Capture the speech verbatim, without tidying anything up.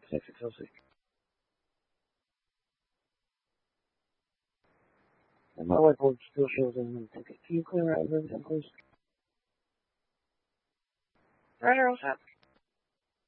Sexy Kelsey. And my whiteboard still shows in the ticket. Can you clear out everything, please? Right, all set.